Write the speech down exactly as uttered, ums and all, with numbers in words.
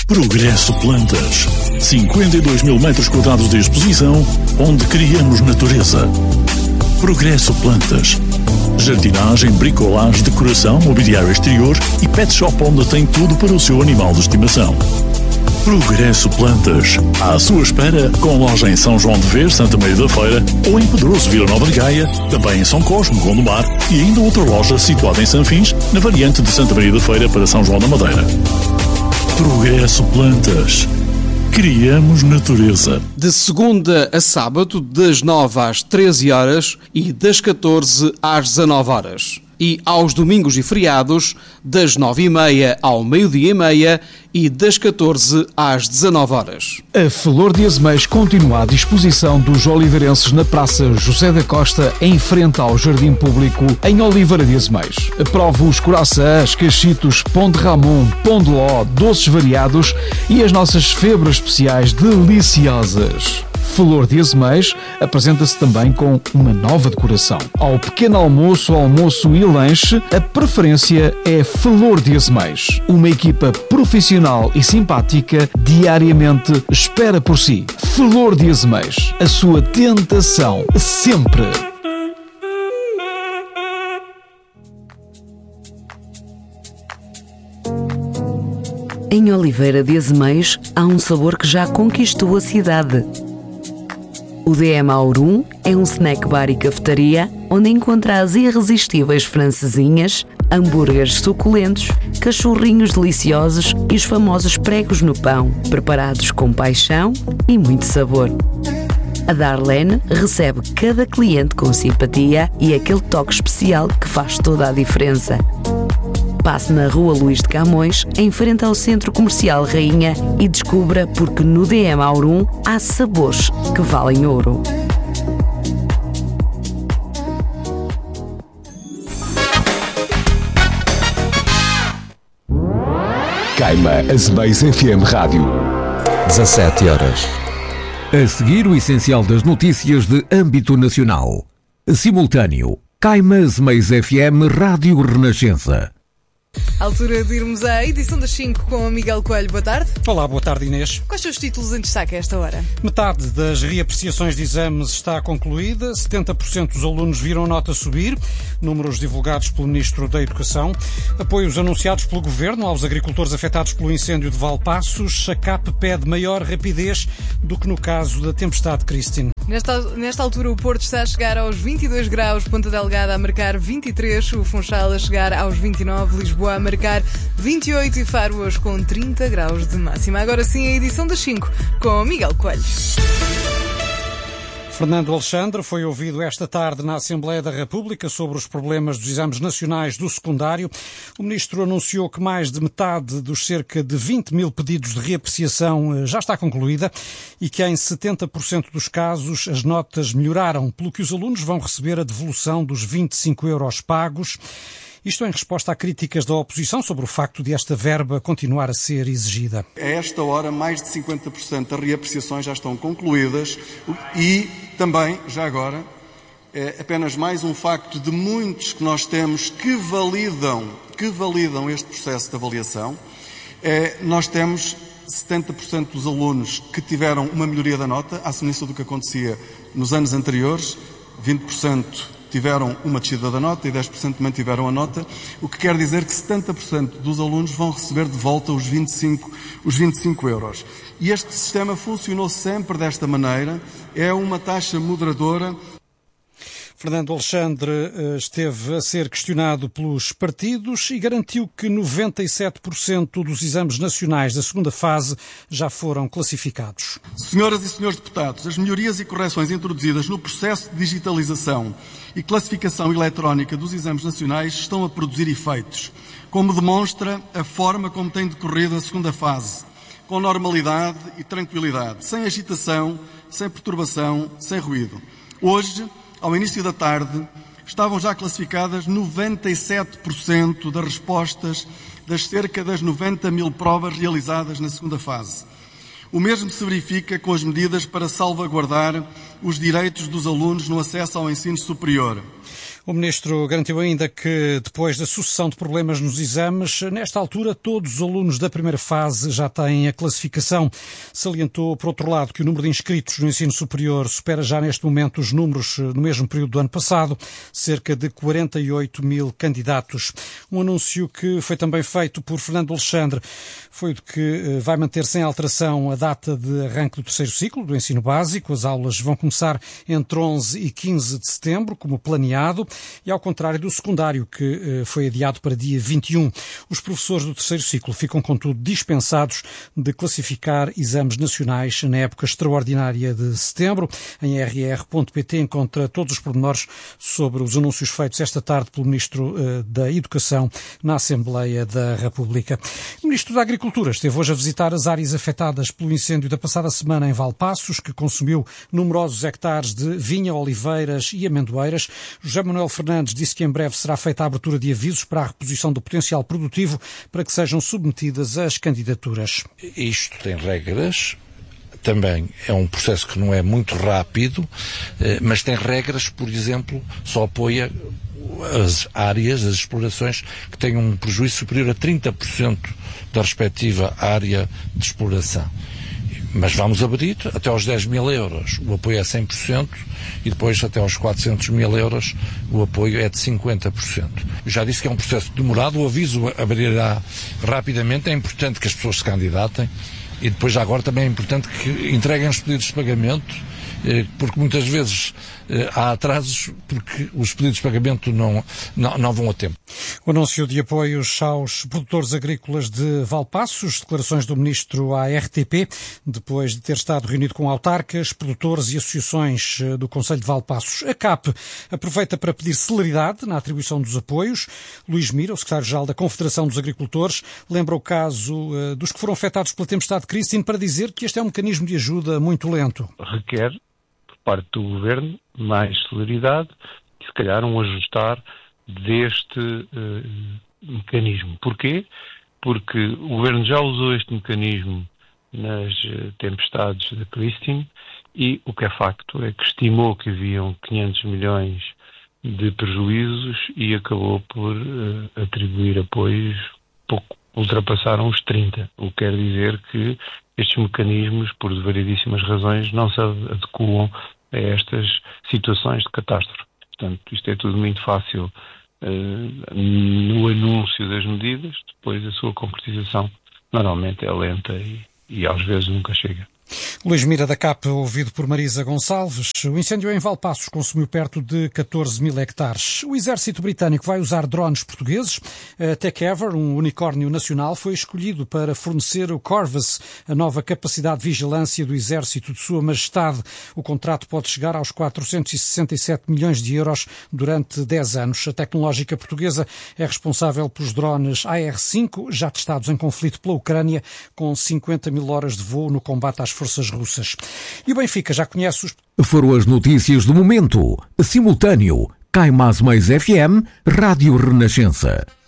Progresso Plantas. cinquenta e dois mil metros quadrados de exposição, onde criamos natureza. Progresso Plantas. Jardinagem, bricolagem, decoração, mobiliário exterior e pet shop onde tem tudo para o seu animal de estimação. Progresso Plantas. À sua espera, com loja em São João de Ver, Santa Maria da Feira, ou em Pedroso, Vila Nova de Gaia, também em São Cosme, Gondomar, e ainda outra loja situada em Sanfins, na variante de Santa Maria da Feira para São João da Madeira. Progresso Plantas. Criamos natureza. De segunda a sábado, das nove às treze horas e das catorze às dezanove horas. E aos domingos e feriados, das nove e meia ao meio-dia e meia e das catorze às dezanove horas. A Flor de Azeméis continua à disposição dos oliveirenses na Praça José da Costa, em frente ao Jardim Público, em Oliveira de Azeméis. Prove os coraçãs, cachitos, pão de ramon, pão de ló, doces variados e as nossas febras especiais deliciosas. Flor de Azeméis apresenta-se também com uma nova decoração. Ao pequeno almoço, almoço e lanche, a preferência é Flor de Azeméis. Uma equipa profissional e simpática diariamente espera por si. Flor de Azeméis, a sua tentação sempre. Em Oliveira de Azeméis há um sabor que já conquistou a cidade. O D M Aurum é um snack bar e cafetaria onde encontra as irresistíveis francesinhas, hambúrgueres suculentos, cachorrinhos deliciosos e os famosos pregos no pão, preparados com paixão e muito sabor. A Darlene recebe cada cliente com simpatia e aquele toque especial que faz toda a diferença. Passe na Rua Luís de Camões, em frente ao Centro Comercial Rainha, e descubra porque no D M Aurum há sabores que valem ouro. Caima Azeméis F M Rádio. dezassete horas. A seguir, o essencial das notícias de âmbito nacional. Simultâneo. Caima Azeméis F M Rádio Renascença. Altura de irmos à edição das cinco com o Miguel Coelho. Boa tarde. Olá, boa tarde, Inês. Quais são os títulos em destaque a esta hora? Metade das reapreciações de exames está concluída, setenta por cento dos alunos viram nota subir, números divulgados pelo Ministro da Educação. Apoios anunciados pelo Governo aos agricultores afetados pelo incêndio de Valpassos. A C A P pede maior rapidez do que no caso da tempestade Christine. Nesta, nesta altura o Porto está a chegar aos vinte e dois graus, Ponta Delgada a marcar vinte e três, o Funchal a chegar aos vinte e nove, Lisboa a marcar vinte e oito e Faro hoje com trinta graus de máxima. Agora sim a edição das cinco com Miguel Coelho. Fernando Alexandre foi ouvido esta tarde na Assembleia da República sobre os problemas dos exames nacionais do secundário. O ministro anunciou que mais de metade dos cerca de vinte mil pedidos de reapreciação já está concluída e que em setenta por cento dos casos as notas melhoraram, pelo que os alunos vão receber a devolução dos vinte e cinco euros pagos. Isto em resposta a críticas da oposição sobre o facto de esta verba continuar a ser exigida. A esta hora, mais de cinquenta por cento das reapreciações já estão concluídas e também, já agora, é apenas mais um facto de muitos que nós temos que validam, que validam este processo de avaliação. É, nós temos setenta por cento dos alunos que tiveram uma melhoria da nota, à semelhança do que acontecia nos anos anteriores, vinte por cento tiveram uma descida da nota e dez por cento mantiveram a nota, o que quer dizer que setenta por cento dos alunos vão receber de volta os vinte e cinco, os vinte e cinco euros. E este sistema funcionou sempre desta maneira, é uma taxa moderadora. Fernando Alexandre esteve a ser questionado pelos partidos e garantiu que noventa e sete por cento dos exames nacionais da segunda fase já foram classificados. Senhoras e senhores deputados, as melhorias e correções introduzidas no processo de digitalização e classificação eletrónica dos exames nacionais estão a produzir efeitos, como demonstra a forma como tem decorrido a segunda fase, com normalidade e tranquilidade, sem agitação, sem perturbação, sem ruído. Hoje, ao início da tarde, estavam já classificadas noventa e sete por cento das respostas das cerca das noventa mil provas realizadas na segunda fase. O mesmo se verifica com as medidas para salvaguardar os direitos dos alunos no acesso ao ensino superior. O Ministro garantiu ainda que, depois da sucessão de problemas nos exames, nesta altura todos os alunos da primeira fase já têm a classificação. Salientou, por outro lado, que o número de inscritos no ensino superior supera já neste momento os números no mesmo período do ano passado, cerca de quarenta e oito mil candidatos. Um anúncio que foi também feito por Fernando Alexandre foi de que vai manter sem alteração a data de arranque do terceiro ciclo do ensino básico. As aulas vão começar entre onze e quinze de setembro, como planeado, e ao contrário do secundário, que foi adiado para dia vinte e um. Os professores do terceiro ciclo ficam, contudo, dispensados de classificar exames nacionais na época extraordinária de setembro. Em r r ponto p t encontra todos os pormenores sobre os anúncios feitos esta tarde pelo Ministro da Educação na Assembleia da República. O Ministro da Agricultura esteve hoje a visitar as áreas afetadas pelo incêndio da passada semana em Valpaços, que consumiu numerosos hectares de vinha, oliveiras e amendoeiras. José Manuel Fernandes disse que em breve será feita a abertura de avisos para a reposição do potencial produtivo para que sejam submetidas as candidaturas. Isto tem regras. Também é um processo que não é muito rápido, mas tem regras, por exemplo, só apoia as áreas, as explorações que tenham um prejuízo superior a trinta por cento da respectiva área de exploração. Mas vamos abrir até aos dez mil euros, o apoio é cem por cento, e depois até aos quatrocentos mil euros o apoio é de cinquenta por cento. Eu já disse que é um processo demorado, o aviso abrirá rapidamente, é importante que as pessoas se candidatem, e depois já agora também é importante que entreguem os pedidos de pagamento, porque muitas vezes há atrasos porque os pedidos de pagamento não, não, não vão a tempo. O anúncio de apoios aos produtores agrícolas de Valpaços, declarações do Ministro à R T P, depois de ter estado reunido com autarcas, produtores e associações do Concelho de Valpaços. A C A P aproveita para pedir celeridade na atribuição dos apoios. Luís Mira, o secretário-geral da Confederação dos Agricultores, lembra o caso dos que foram afetados pela tempestade Christine para dizer que este é um mecanismo de ajuda muito lento. Requer, por parte do Governo, mais celeridade e, se calhar, um ajustar deste uh, mecanismo. Porquê? Porque o Governo já usou este mecanismo nas uh, tempestades de Christine e o que é facto é que estimou que haviam quinhentos milhões de prejuízos e acabou por uh, atribuir apoios, pouco ultrapassaram os trinta, o que quer dizer que estes mecanismos, por variedíssimas razões, não se adequam a estas situações de catástrofe. Portanto, isto é tudo muito fácil uh, no anúncio das medidas, depois a sua concretização normalmente é lenta e, e às vezes nunca chega. Luís Mira, da C A P, ouvido por Marisa Gonçalves. O incêndio em Valpaços consumiu perto de catorze mil hectares. O exército britânico vai usar drones portugueses. A TechEver, um unicórnio nacional, foi escolhido para fornecer o Corvus, a nova capacidade de vigilância do exército de Sua Majestade. O contrato pode chegar aos quatrocentos e sessenta e sete milhões de euros durante dez anos. A tecnológica portuguesa é responsável pelos drones A R cinco, já testados em conflito pela Ucrânia, com cinquenta mil horas de voo no combate às forças russas. E o Benfica já conhece os... Foram as notícias do momento. Simultâneo. Caimás Mais F M, Rádio Renascença.